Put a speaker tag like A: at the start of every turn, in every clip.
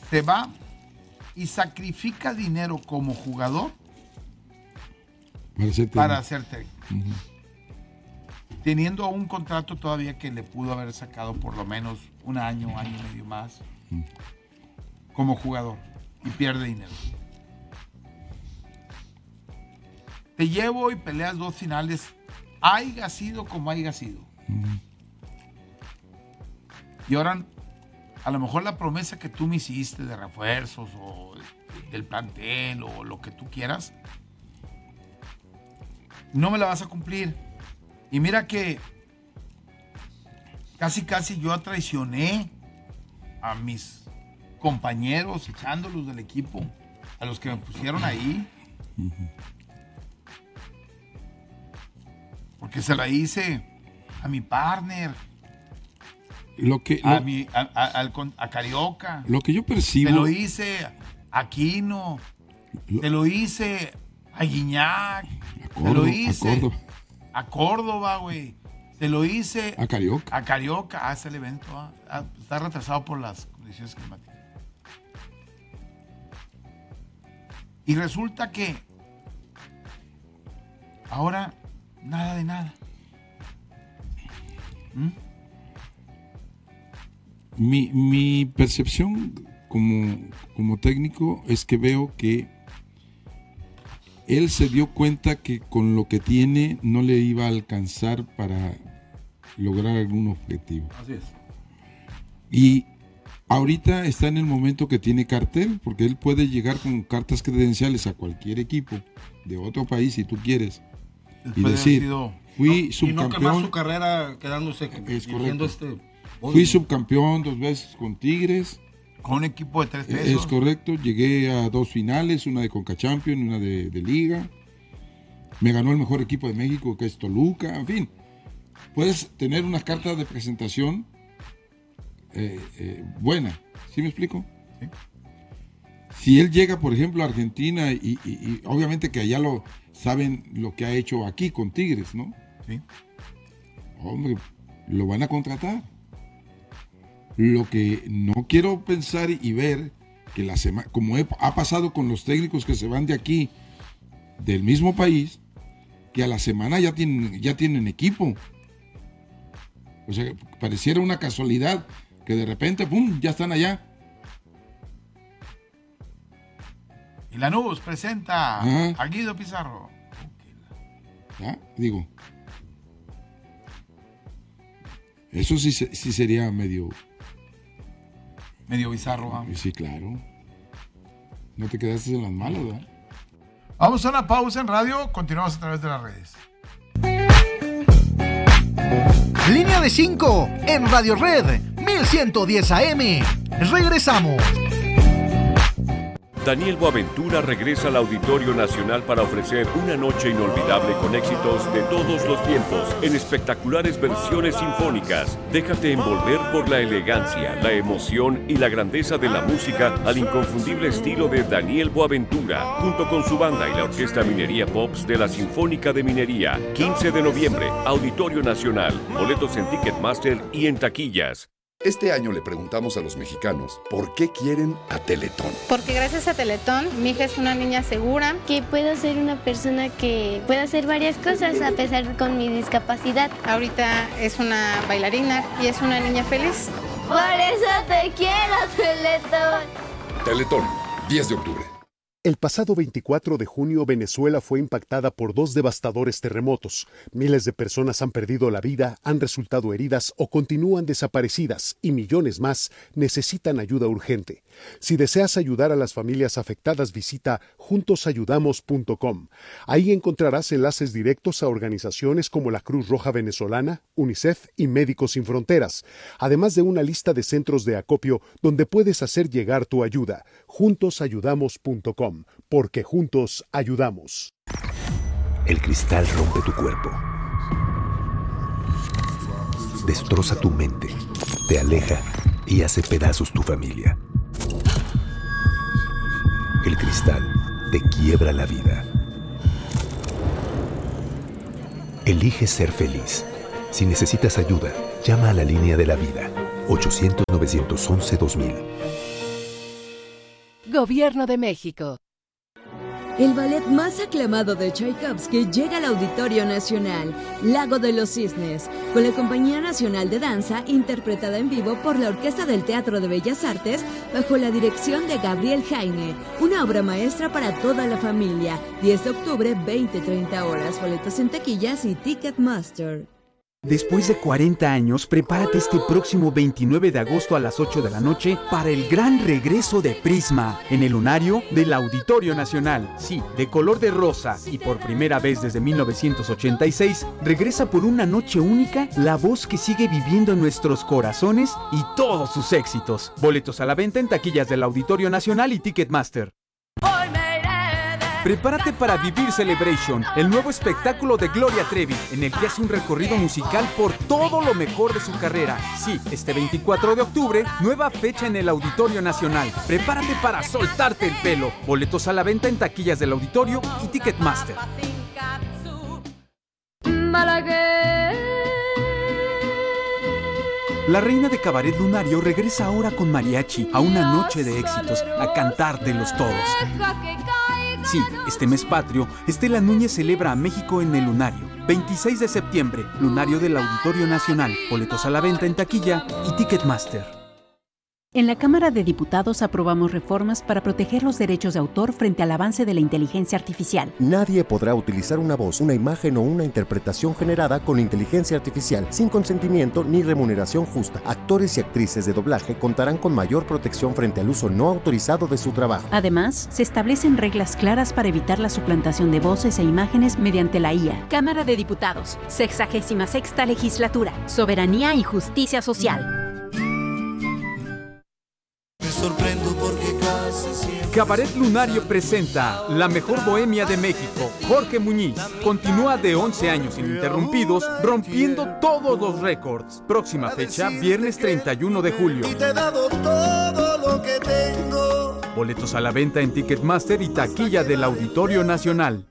A: se va y sacrifica dinero como jugador para ser técnico. Uh-huh. Teniendo un contrato todavía que le pudo haber sacado por lo menos un año y medio más como jugador, y pierde dinero. Te llevo y peleas 2 finales, haya sido como haya sido. Y ahora, a lo mejor la promesa que tú me hiciste de refuerzos o del plantel o lo que tú quieras, no me la vas a cumplir. Y mira que casi yo traicioné a mis compañeros echándolos del equipo, a los que me pusieron ahí. Porque se la hice a mi partner, a Carioca.
B: Lo que yo percibo.
A: Se lo hice a Aquino, se lo hice a Guiñac, se lo hice a Córdoba, güey. Se lo hice
B: a Carioca.
A: A Carioca, hace el evento. Está retrasado por las condiciones climáticas. Y resulta que ahora nada de nada.
B: Mi percepción como técnico es que veo que él se dio cuenta que con lo que tiene no le iba a alcanzar para lograr algún objetivo.
A: Así es.
B: Y ahorita está en el momento que tiene cartel, porque él puede llegar con cartas credenciales a cualquier equipo de otro país si tú quieres. Y decir, fui subcampeón.
C: Y no quemar su carrera quedándose
B: dirigiendo fui subcampeón 2 veces con Tigres.
A: Con un equipo de 3 pesos.
B: Es correcto, llegué a 2 finales, una de Conca Champions, una de Liga. Me ganó el mejor equipo de México, que es Toluca. En fin, puedes tener una carta de presentación buena. ¿Sí me explico?
A: Sí.
B: Si él llega, por ejemplo, a Argentina y obviamente que allá lo saben lo que ha hecho aquí con Tigres, ¿no?
A: Sí.
B: Hombre, lo van a contratar. Lo que no quiero pensar y ver, que como ha pasado con los técnicos que se van de aquí, del mismo país, que a la semana ya tienen equipo. O sea, pareciera una casualidad que de repente, ¡pum!, ya están allá.
A: Y Lanús presenta a Guido Pizarro.
B: ¿Ya? Digo, eso sí sería medio
A: bizarro.
B: Sí, claro. No te quedaste en las malas, ¿verdad?
A: Vamos a una pausa en radio, continuamos a través de las redes.
D: Línea de 5 en Radio Red 1110 AM. Regresamos.
E: Daniel Boaventura regresa al Auditorio Nacional para ofrecer una noche inolvidable con éxitos de todos los tiempos en espectaculares versiones sinfónicas. Déjate envolver por la elegancia, la emoción y la grandeza de la música al inconfundible estilo de Daniel Boaventura, junto con su banda y la Orquesta Minería Pops de la Sinfónica de Minería. 15 de noviembre, Auditorio Nacional. Boletos en Ticketmaster y en taquillas.
F: Este año le preguntamos a los mexicanos por qué quieren a Teletón.
G: Porque gracias a Teletón, mi hija es una niña segura.
H: Que puedo ser una persona que puede hacer varias cosas a pesar con mi discapacidad.
G: Ahorita es una bailarina y es una niña feliz.
H: Por eso te quiero, Teletón.
F: Teletón, 10 de octubre.
I: El pasado 24 de junio, Venezuela fue impactada por 2 devastadores terremotos. Miles de personas han perdido la vida, han resultado heridas o continúan desaparecidas y millones más necesitan ayuda urgente. Si deseas ayudar a las familias afectadas, visita juntosayudamos.com. Ahí encontrarás enlaces directos a organizaciones como la Cruz Roja Venezolana, UNICEF y Médicos Sin Fronteras, además de una lista de centros de acopio donde puedes hacer llegar tu ayuda. Juntosayudamos.com. Porque juntos ayudamos.
J: El cristal rompe tu cuerpo, destroza tu mente, te aleja y hace pedazos tu familia. El cristal te quiebra la vida. Elige ser feliz. Si necesitas ayuda, llama a la línea de la vida, 800-911-2000.
K: Gobierno de México.
L: El ballet más aclamado de Tchaikovsky llega al Auditorio Nacional, Lago de los Cisnes, con la Compañía Nacional de Danza, interpretada en vivo por la Orquesta del Teatro de Bellas Artes, bajo la dirección de Gabriel Jaime. Una obra maestra para toda la familia. 10 de octubre, 20-30 horas. Boletos en taquillas y Ticketmaster.
M: Después de 40 años, prepárate este próximo 29 de agosto a las 8 de la noche para el gran regreso de Prisma en el lunario del Auditorio Nacional. Sí, de color de rosa y por primera vez desde 1986, regresa por una noche única la voz que sigue viviendo en nuestros corazones y todos sus éxitos. Boletos a la venta en taquillas del Auditorio Nacional y Ticketmaster. Prepárate para vivir Celebration, el nuevo espectáculo de Gloria Trevi, en el que hace un recorrido musical por todo lo mejor de su carrera. Sí, este 24 de octubre, nueva fecha en el Auditorio Nacional. Prepárate para soltarte el pelo. Boletos a la venta en taquillas del Auditorio y Ticketmaster. La reina de cabaret lunario regresa ahora con mariachi a una noche de éxitos, a cantártelos todos. Sí, este mes patrio, Estela Núñez celebra a México en el Lunario. 26 de septiembre, Lunario del Auditorio Nacional. Boletos a la venta en taquilla y Ticketmaster.
N: En la Cámara de Diputados aprobamos reformas para proteger los derechos de autor frente al avance de la inteligencia artificial.
O: Nadie podrá utilizar una voz, una imagen o una interpretación generada con inteligencia artificial sin consentimiento ni remuneración justa. Actores y actrices de doblaje contarán con mayor protección frente al uso no autorizado de su trabajo.
N: Además, se establecen reglas claras para evitar la suplantación de voces e imágenes mediante la IA. Cámara de Diputados, 66ª Legislatura, Soberanía y Justicia Social.
M: Cabaret Lunario presenta La Mejor Bohemia de México. Jorge Muñiz continúa de 11 años ininterrumpidos, rompiendo todos los récords. Próxima fecha, viernes 31 de julio.
P: Y te he dado todo lo que tengo.
M: Boletos a la venta en Ticketmaster y taquilla del Auditorio Nacional.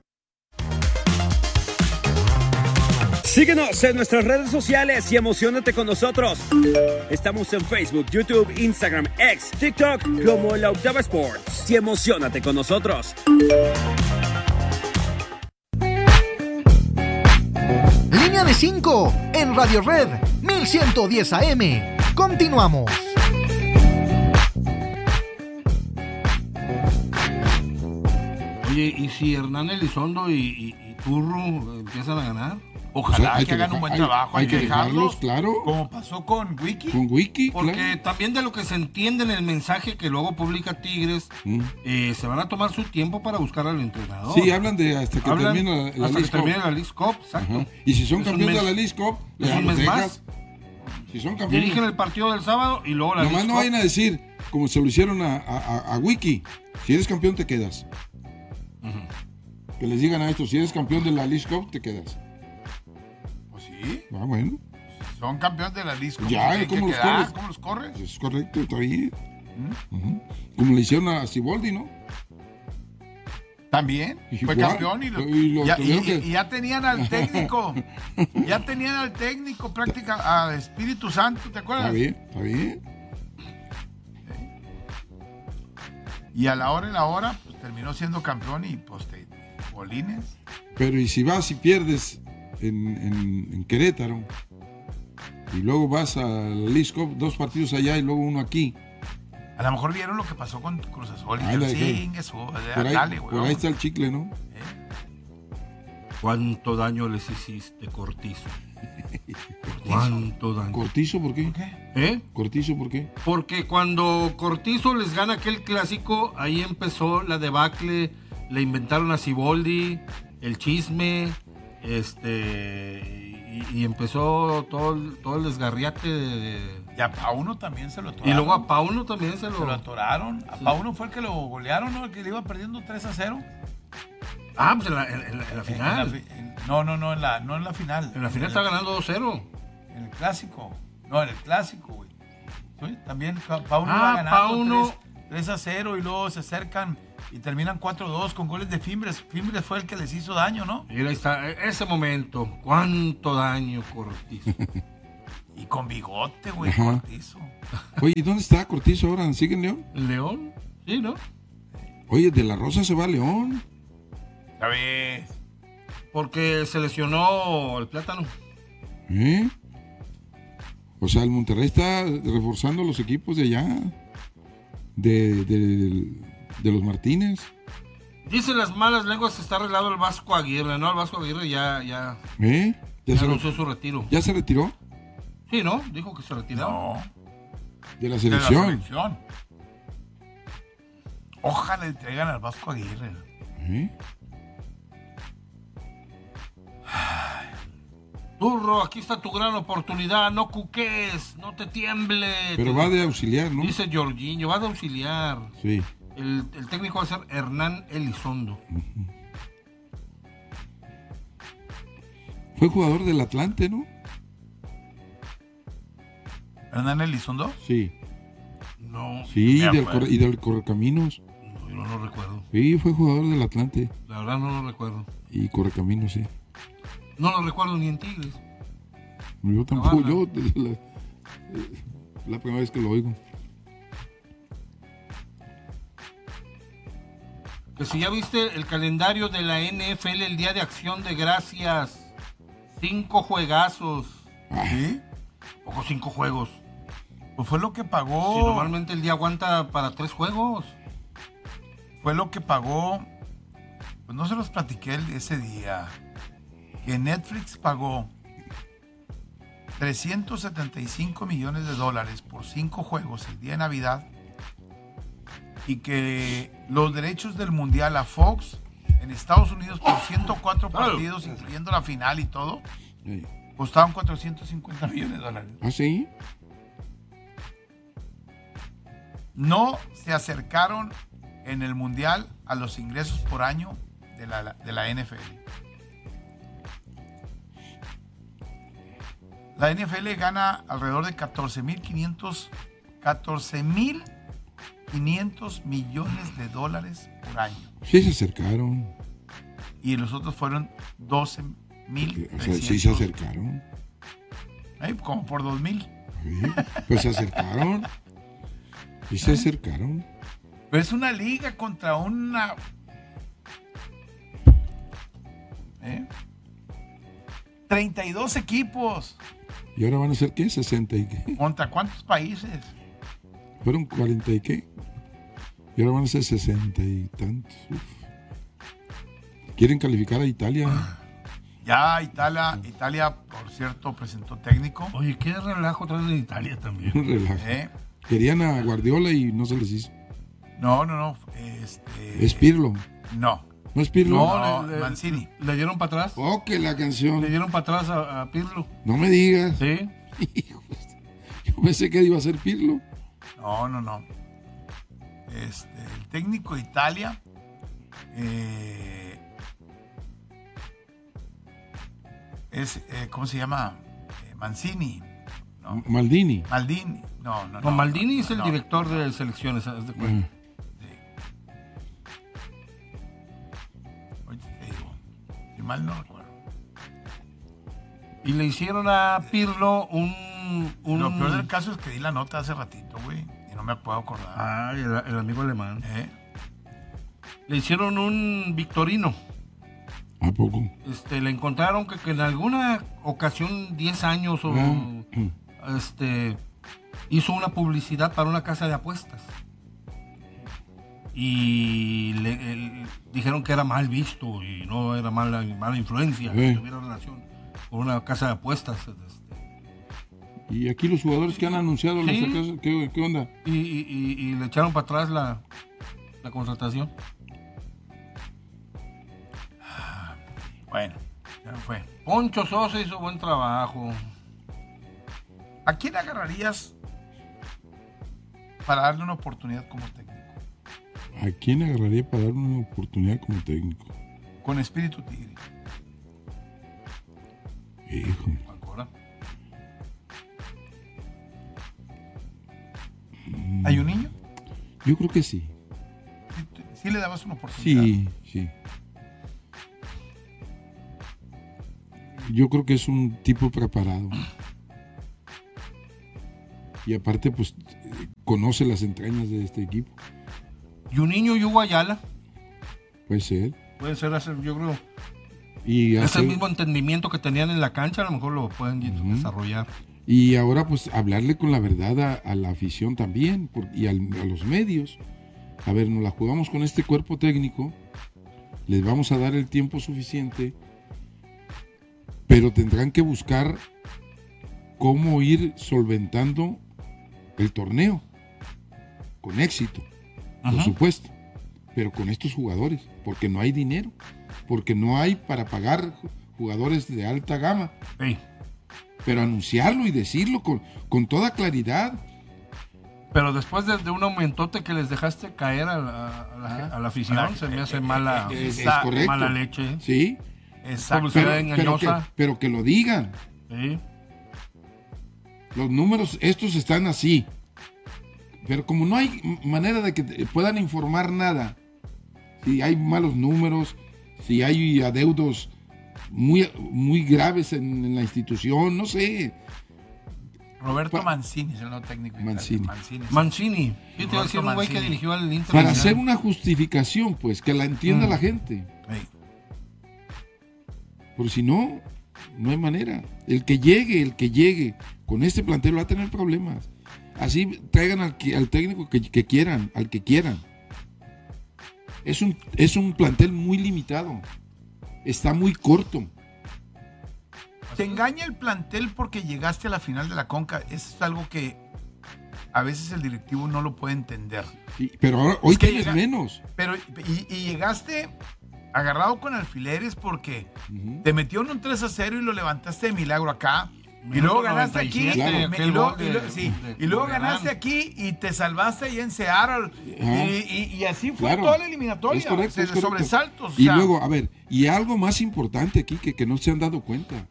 Q: Síguenos en nuestras redes sociales y emociónate con nosotros. Estamos en Facebook, YouTube, Instagram, X, TikTok como La Octava Sports. Y emociónate con nosotros.
D: Línea de 5 en Radio Red 1110 AM. Continuamos.
C: Oye, ¿y si Hernán Elizondo y Turro empiezan a ganar?
A: Ojalá
B: hay
A: que hagan un buen trabajo.
B: Hay que dejarlos, claro.
A: Como pasó con Wiki.
B: Con Wiki,
C: porque
B: claro.
C: También de lo que se entiende en el mensaje que luego publica Tigres, se van a tomar su tiempo para buscar al entrenador.
B: Sí, hablan de hasta que termine la
C: Leagues Cup, exacto.
B: Ajá. Y si son campeones de la Leagues Cup,
C: un mes más.
B: Si son campeones.
C: Dirigen el partido del sábado y luego la
B: Nomás
C: Leagues
B: no
C: Cup.
B: vayan a decir, como se lo hicieron a Wiki, si eres campeón te quedas. Que les digan a estos, si eres campeón de la Leagues Cup, te quedas.
A: ¿Sí?
B: Ah, bueno.
A: Son campeones de la Liga.
B: Ya, ¿cómo los corres?
A: ¿Cómo los corres?
B: Es correcto, está bien. Como le hicieron a Siboldi, ¿no?
A: También. Fue campeón y ya tenían al técnico. Ya tenían al técnico práctica, a Espíritu Santo, ¿te acuerdas?
B: Está bien.
A: Y a la hora, pues terminó siendo campeón y pues bolines.
B: Pero y si vas y pierdes en Querétaro y luego vas a la Leagues Cup, 2 partidos allá y luego uno aquí.
A: A lo mejor vieron lo que pasó con Cruz Azul y
B: por ahí está el chicle, ¿no?
C: ¿Cuánto daño les hiciste, Cortizo? ¿Cuánto daño?
B: ¿Cortizo por qué? ¿Cortizo por qué?
C: Porque cuando Cortizo les gana aquel clásico, ahí empezó la debacle, le inventaron a Siboldi, el chisme, y empezó todo el desgarriate
A: y a Pauno también se lo atoraron.
C: Y luego a Pauno también se lo
A: atoraron. A Pauno fue el que lo golearon, ¿no? El que le iba perdiendo 3-0.
C: Ah, pues en la final.
A: No en la final.
C: En la final está ganando 2-0.
A: En el clásico. No, en el clásico, güey. ¿Sí? También Pauno va ganando 3-0 y luego se acercan y terminan 4-2 con goles de Fimbres. Fimbres fue el que les hizo daño, ¿no?
C: Y ahí está, ese momento. ¿Cuánto daño, Cortizo?
A: Y con bigote, güey, Cortizo.
B: Oye, ¿y dónde está Cortizo ahora? ¿Sigue en León?
C: ¿León? Sí, ¿no?
B: Oye, De La Rosa se va a León.
A: ¿Sabes?
C: Porque se lesionó el Plátano.
B: O sea, el Monterrey está reforzando los equipos de allá. De los Martínez.
C: Dicen las malas lenguas que está arreglado el Vasco Aguirre, ¿no? El Vasco Aguirre ya
B: ¿Ya
C: anunció su retiro.
B: ¿Ya se retiró?
C: Sí, ¿no? Dijo que se retiraba.
A: No.
B: De la selección.
A: Ojalá le traigan al Vasco Aguirre.
C: Turro, aquí está tu gran oportunidad. No cuques, no te tiemble.
B: Pero va de auxiliar, ¿no?
C: Dice Jorginho, va de auxiliar.
B: Sí.
C: El técnico va a ser Hernán Elizondo.
B: Fue jugador del Atlante, ¿no?
A: ¿Hernán Elizondo?
B: Sí.
C: No.
B: Sí, y del Correcaminos.
C: No, yo no lo recuerdo.
B: Sí, fue jugador del Atlante.
C: La verdad no lo recuerdo.
B: Y Correcaminos, sí.
C: No lo recuerdo ni en Tigres.
B: Yo tampoco, yo la primera vez que lo oigo.
C: Que si ya viste el calendario de la NFL, el Día de Acción de Gracias. 5 juegazos.
A: ¿Sí?
C: Poco 5 juegos.
A: Pues fue lo que pagó.
C: Si normalmente el día aguanta para 3 juegos.
A: Fue lo que pagó. Pues no se los platiqué ese día. Que Netflix pagó $375 millones por 5 juegos el día de Navidad. Y que los derechos del Mundial a Fox en Estados Unidos por 104 partidos, incluyendo la final y todo, costaban $450 millones.
B: ¿Ah, sí?
A: No se acercaron en el Mundial a los ingresos por año de la NFL. La NFL gana alrededor de 14.500 millones de dólares por año.
B: Sí se acercaron.
A: Y los otros fueron 12.000.
B: O sea, sí se acercaron.
A: Como por 2.000.
B: Sí, pues se acercaron. Y se acercaron.
A: Pero es una liga contra una... 32 equipos.
B: ¿Y ahora van a ser qué? 60 y qué.
A: ¿Contra cuántos países?
B: Fueron 40 y qué. Y ahora van a ser 60 y tantos. Uf. ¿Quieren calificar a Italia?
A: Ya Italia, por cierto, presentó técnico.
C: Oye, qué relajo traen en Italia también.
B: Un relajo. Querían a Guardiola y no se les hizo.
A: No.
B: ¿Es Pirlo?
A: No.
B: ¿No es Pirlo?
A: No, Mancini.
C: ¿Le dieron para atrás?
B: Oh, que la canción.
C: ¿Le dieron para atrás a Pirlo?
B: No me digas.
C: Sí.
B: Yo pensé que iba a ser Pirlo.
A: No. El técnico de Italia es, ¿cómo se llama? Mancini. ¿No?
B: Maldini.
A: No.
C: Maldini es el director de selecciones, ¿sabes de cuál?
A: Oye, te digo, si mal no recuerdo.
C: Y le hicieron a Pirlo un...
A: Lo peor del caso es que di la nota hace ratito, güey, y no me puedo acordar.
C: Ay, el amigo alemán. Le hicieron un Victorino.
B: ¿A poco?
C: Le encontraron que en alguna ocasión, 10 años hizo una publicidad para una casa de apuestas. Y dijeron que era mal visto y no era mala influencia, que tuviera relación con una casa de apuestas.
B: ¿Y aquí los jugadores que han anunciado las casas, qué onda?
C: Y le echaron para atrás la contratación.
A: Bueno, ya fue.
C: Poncho Sosa hizo buen trabajo.
A: ¿A quién agarrarías para darle una oportunidad como técnico?
B: ¿A quién agarraría para darle una oportunidad como técnico?
A: Con espíritu tigre.
B: Hijo.
A: ¿Hay un niño?
B: Yo creo que sí.
A: ¿Sí le dabas una oportunidad?
B: Sí. Yo creo que es un tipo preparado. Y aparte, pues, conoce las entrañas de este equipo.
C: Juninho y Hugo Ayala.
B: Puede ser.
C: Puede ser, yo creo.
B: Y
C: ese mismo entendimiento que tenían en la cancha, a lo mejor lo pueden desarrollar.
B: Y ahora, pues, hablarle con la verdad a la afición también y a los medios. A ver, nos la jugamos con este cuerpo técnico, les vamos a dar el tiempo suficiente, pero tendrán que buscar cómo ir solventando el torneo con éxito, por supuesto, pero con estos jugadores, porque no hay dinero, porque no hay para pagar jugadores de alta gama.
C: Sí.
B: Pero anunciarlo y decirlo con toda claridad.
C: Pero después de un aumentote que les dejaste caer a la afición, se me hace mala leche.
B: Sí.
C: Exacto.
B: Pero que lo digan.
C: Sí.
B: Los números, estos están así. Pero como no hay manera de que puedan informar nada, si hay malos números, si hay adeudos muy graves en la institución, no sé.
A: Roberto Mancini es el nuevo técnico.
C: Mancini. ¿Qué te va a decir un güey que dirigió al Inter?
B: Para hacer una justificación, pues, que la entienda la gente. Porque si no, no hay manera. El que llegue con este plantel va a tener problemas. Así traigan al técnico que quieran, al que quieran. Es un plantel muy limitado. Está muy corto.
A: Te engaña el plantel porque llegaste a la final de la Conca. Eso es algo que a veces el directivo no lo puede entender.
B: Sí, pero ahora, hoy tienes menos.
A: Pero, y llegaste agarrado con alfileres porque te metió en un 3-0 y lo levantaste de milagro acá. Y luego ganaste aquí. Y luego ganaste aquí y te salvaste ahí en Seattle. Y así fue toda la eliminatoria.
B: Es correcto.
A: Sobresaltos.
B: Y luego, a ver, y algo más importante aquí que no se han dado cuenta.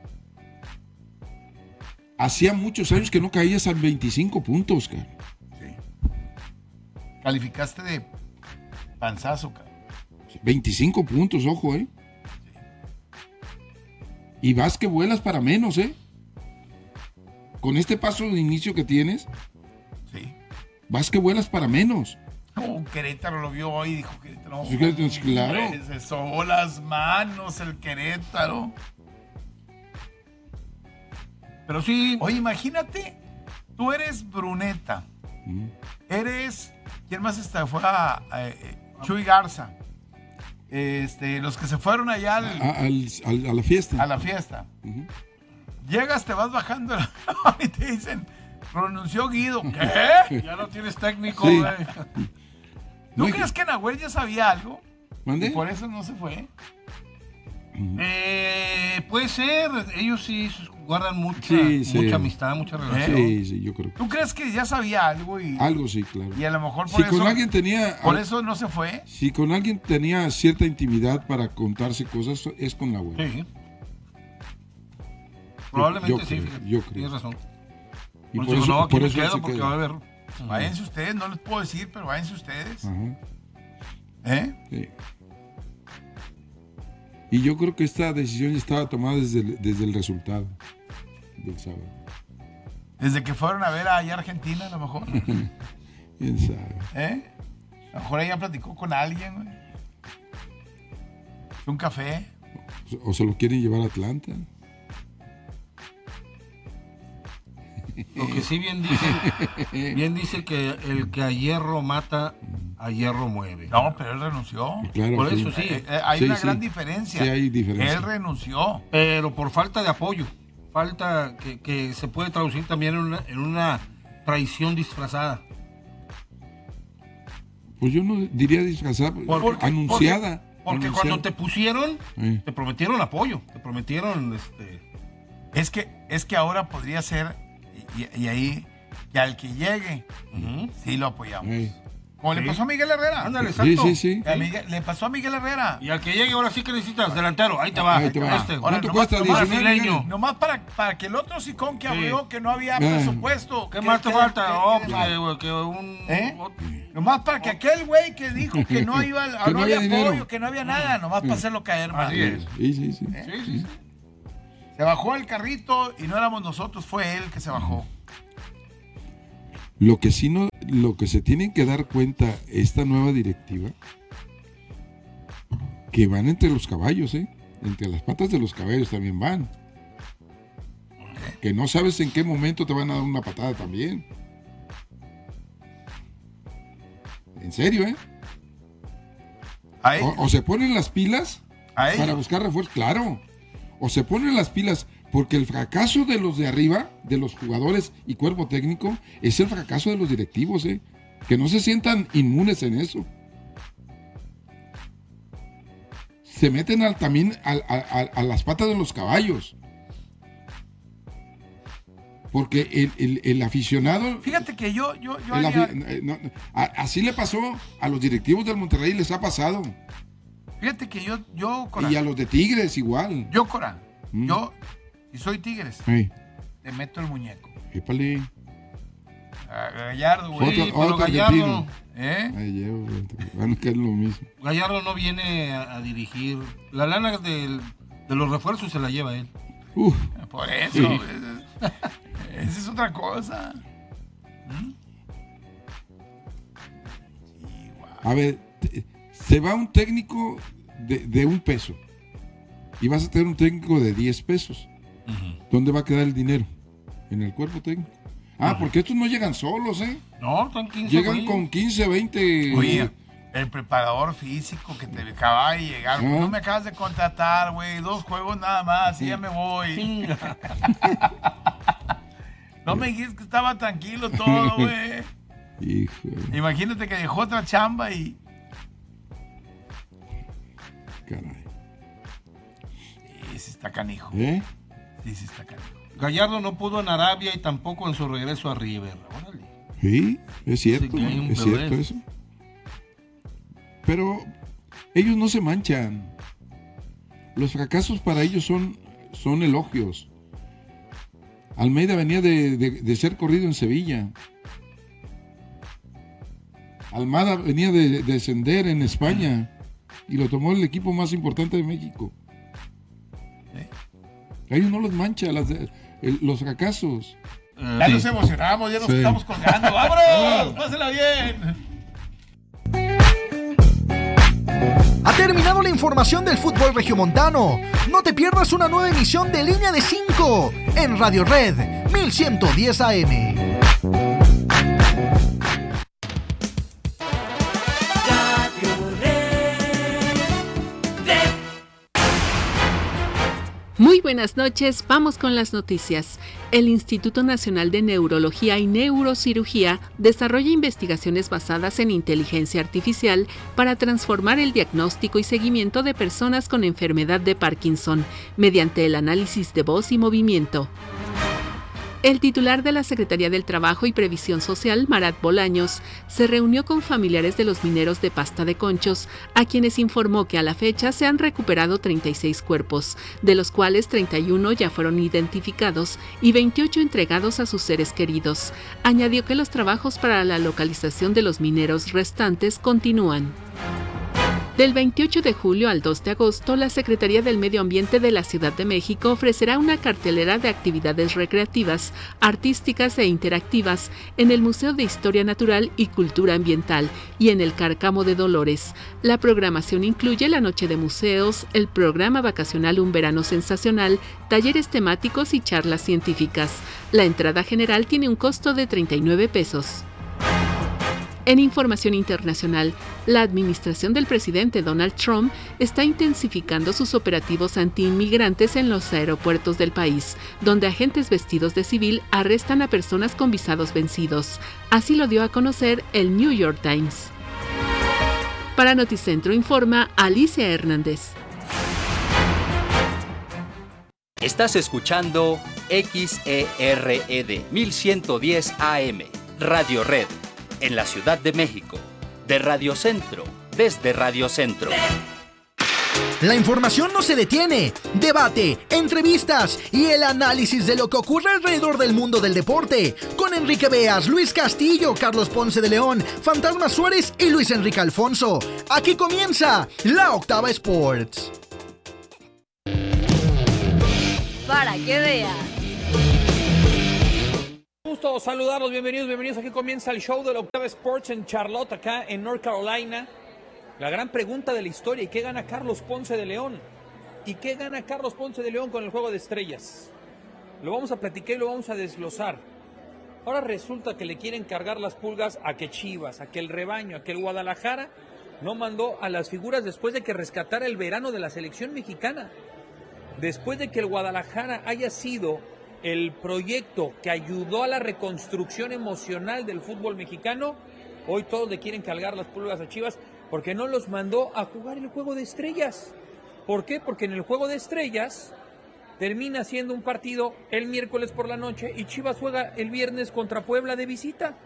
B: Hacía muchos años que no caías a 25 puntos, cara.
A: Sí. Calificaste de panzazo, cara.
B: 25 puntos, ojo, ¿eh? Sí. Y vas que vuelas para menos, ¿eh? Con este paso de inicio que tienes,
A: sí,
B: vas que vuelas para menos.
A: Querétaro lo vio hoy y dijo Querétaro.
B: Claro.
A: Se sobó las manos el Querétaro. Pero sí. Oye, imagínate, tú eres Bruneta. Eres. ¿Quién más está? Fue Chuy Garza. Los que se fueron allá
B: a la fiesta.
A: A la fiesta. Llegas, te vas bajando y te dicen, pronunció Guido. ¿Qué?
C: Ya no tienes técnico,
B: sí.
C: Güey.
A: ¿Tú crees que Nahuel ya sabía algo?
B: ¿Mande?
A: Y por eso no se fue.
C: Puede ser. Ellos sí guardan mucha amistad, mucha relación.
B: Sí, yo creo.
A: ¿Tú crees que ya sabía algo?
B: Algo sí, claro.
A: Y a lo mejor por eso.
B: Con alguien tenía.
A: Por eso no se fue.
B: Si con alguien tenía cierta intimidad para contarse cosas, es con Nahuel.
C: Sí. Probablemente sí,
B: yo creo.
C: Tienes razón.
B: Y por eso, no,
C: por eso quedo porque va a haber.
A: Váyanse ustedes, no les puedo decir, pero váyanse ustedes.
B: Sí. Y yo creo que esta decisión ya estaba tomada desde el resultado del sábado.
A: Desde que fueron a ver allá a Argentina, a lo mejor.
B: ¿Quién sabe?
A: A lo mejor ella platicó con alguien, güey. Un café.
B: O se lo quieren llevar a Atlanta.
C: Lo que sí bien dice que el que a hierro mata, a hierro mueve.
A: No, pero él renunció.
B: Claro,
C: por eso sí.
A: Hay una gran diferencia.
B: Sí, hay diferencia.
A: Él renunció.
C: Pero por falta de apoyo. Falta que se puede traducir también en una traición disfrazada.
B: Pues yo no diría disfrazada, anunciada.
C: Porque cuando te pusieron, te prometieron apoyo. Te prometieron...
A: Es que ahora podría ser... Y ahí, que al que llegue, sí lo apoyamos. Como le pasó a Miguel Herrera.
C: Ándale, exacto.
B: Sí.
A: Le pasó a Miguel Herrera.
C: Y al que llegue ahora sí que necesitas delantero. Ahí te va.
B: ¿Cuánto cuesta?
A: Nomás para que el otro sicón que abrió que no había presupuesto.
C: ¿Qué más te falta?
A: Nomás para que aquel güey que dijo que no iba, no había apoyo, que no había nada, nomás para hacerlo caer más.
C: Así es.
B: Sí.
A: Se bajó el carrito y no éramos nosotros, fue él que se bajó.
B: Lo que se tienen que dar cuenta esta nueva directiva, que van entre los caballos, entre las patas de los caballos también van. Que no sabes en qué momento te van a dar una patada también. En serio, O se ponen las pilas para buscar refuerzos, claro. O se ponen las pilas, porque el fracaso de los de arriba, de los jugadores y cuerpo técnico, es el fracaso de los directivos, que no se sientan inmunes en eso. Se meten también a las patas de los caballos. Porque el aficionado...
A: Fíjate que yo
B: así le pasó a los directivos del Monterrey, les ha pasado.
A: Fíjate que yo Cora,
B: y a los de Tigres igual.
A: Yo, Cora, si soy Tigres, te meto el muñeco.
B: Épale.
A: Gallardo, güey.
C: Pero Gallardo...
B: Van a caer lo mismo.
C: Gallardo no viene a dirigir. La lana de los refuerzos se la lleva él.
A: Por eso. Esa es otra cosa.
B: A ver, se va un técnico de $1 y vas a tener un técnico de $10. ¿Dónde va a quedar el dinero? En el cuerpo técnico. Porque estos no llegan solos,
C: No, son 15.
B: Llegan con 15, 20.
A: Oye, el preparador físico que te acaba de llegar. No me acabas de contratar, güey. 2 juegos nada más y ya me voy. No me dijiste que estaba tranquilo todo, güey.
B: Híjole.
A: Imagínate que dejó otra chamba y...
B: Caray.
A: Sí, está canijo.
B: Sí,
A: está canijo.
C: Gallardo no pudo en Arabia y tampoco en su regreso a River. Órale.
B: Sí, es cierto. Es cierto eso. Pero ellos no se manchan. Los fracasos para ellos son elogios. Almeida venía de ser corrido en Sevilla. Almada venía de descender en España y lo tomó el equipo más importante de México. A ellos no los mancha los fracasos.
A: Ya nos emocionamos, ya nos estamos colgando. ¡Vámonos! ¡Pásela bien!
D: Ha terminado la información del fútbol regiomontano. No te pierdas una nueva emisión de Línea de 5 en Radio Red 1110 AM.
K: Muy buenas noches, vamos con las noticias. El Instituto Nacional de Neurología y Neurocirugía desarrolla investigaciones basadas en inteligencia artificial para transformar el diagnóstico y seguimiento de personas con enfermedad de Parkinson mediante el análisis de voz y movimiento. El titular de la Secretaría del Trabajo y Previsión Social, Marat Bolaños, se reunió con familiares de los mineros de Pasta de Conchos, a quienes informó que a la fecha se han recuperado 36 cuerpos, de los cuales 31 ya fueron identificados y 28 entregados a sus seres queridos. Añadió que los trabajos para la localización de los mineros restantes continúan. Del 28 de julio al 2 de agosto, la Secretaría del Medio Ambiente de la Ciudad de México ofrecerá una cartelera de actividades recreativas, artísticas e interactivas en el Museo de Historia Natural y Cultura Ambiental y en el Cárcamo de Dolores. La programación incluye la Noche de Museos, el programa vacacional Un Verano Sensacional, talleres temáticos y charlas científicas. La entrada general tiene un costo de $39. En información internacional, la administración del presidente Donald Trump está intensificando sus operativos anti-inmigrantes en los aeropuertos del país, donde agentes vestidos de civil arrestan a personas con visados vencidos. Así lo dio a conocer el New York Times. Para Noticentro informa Alicia Hernández.
R: Estás escuchando XERED 1110 AM, Radio Red. En la Ciudad de México, de Radio Centro, desde Radio Centro.
D: La información no se detiene. Debate, entrevistas y el análisis de lo que ocurre alrededor del mundo del deporte. Con Enrique Beas, Luis Castillo, Carlos Ponce de León, Fantasma Suárez y Luis Enrique Alfonso. Aquí comienza La Octava Sports.
L: Para que veas.
S: gusto saludarlos, bienvenidos. Aquí comienza el show de la Octava Sports en Charlotte, acá en North Carolina. La gran pregunta de la historia, ¿y qué gana Carlos Ponce de León? ¿Y qué gana Carlos Ponce de León con el Juego de Estrellas? Lo vamos a platicar y lo vamos a desglosar. Ahora resulta que le quieren cargar las pulgas a que Chivas, a que el rebaño, a que el Guadalajara no mandó a las figuras después de que rescatara el verano de la selección mexicana. Después de que el Guadalajara haya sido el proyecto que ayudó a la reconstrucción emocional del fútbol mexicano, hoy todos le quieren cargar las pulgas a Chivas porque no los mandó a jugar el Juego de Estrellas. ¿Por qué? Porque en el Juego de Estrellas termina siendo un partido el miércoles por la noche y Chivas juega el viernes contra Puebla de visita.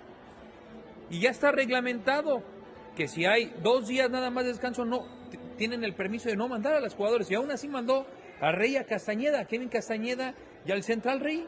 S: Y ya está reglamentado que si hay 2 días nada más de descanso, no tienen el permiso de no mandar a los jugadores. Y aún así mandó a Rey, a Castañeda, a Kevin Castañeda y al Central Rey.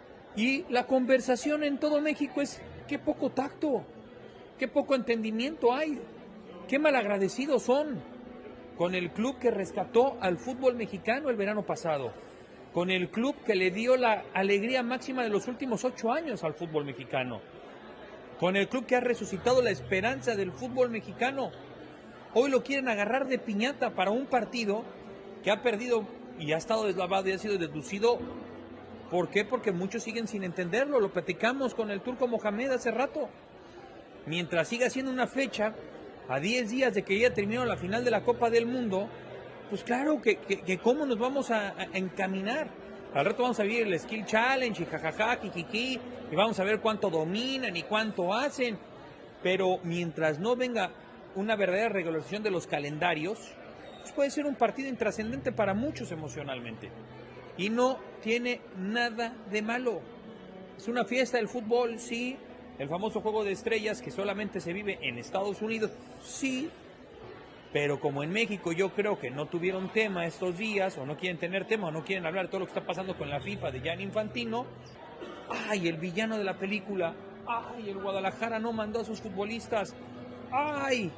S: Y la conversación en todo México es: qué poco tacto, qué poco entendimiento hay, qué malagradecidos son con el club que rescató al fútbol mexicano el verano pasado, con el club que le dio la alegría máxima de los últimos 8 años al fútbol mexicano, con el club que ha resucitado la esperanza del fútbol mexicano. Hoy lo quieren agarrar de piñata para un partido que ha perdido y ha estado deslavado y ha sido deducido. ¿Por qué? Porque muchos siguen sin entenderlo. Lo platicamos con el Turco Mohamed hace rato. Mientras siga siendo una fecha a 10 días de que ya terminó la final de la Copa del Mundo, pues claro que cómo nos vamos a encaminar. Al rato vamos a vivir el Skill Challenge y jajaja, kikiki, y vamos a ver cuánto dominan y cuánto hacen. Pero mientras no venga una verdadera regulación de los calendarios, pues puede ser un partido intrascendente para muchos emocionalmente. Y no tiene nada de malo. Es una fiesta del fútbol, sí. El famoso Juego de Estrellas que solamente se vive en Estados Unidos, sí. Pero como en México yo creo que no tuvieron tema estos días, o no quieren tener tema, o no quieren hablar de todo lo que está pasando con la FIFA de Gianni Infantino, ¡ay, el villano de la película! ¡Ay, el Guadalajara no mandó a sus futbolistas! ¡Ay!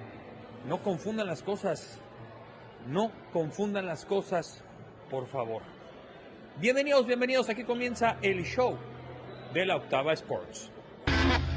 S: No confundan las cosas. No confundan las cosas, por favor. Bienvenidos, aquí comienza el show de la Octava Sports.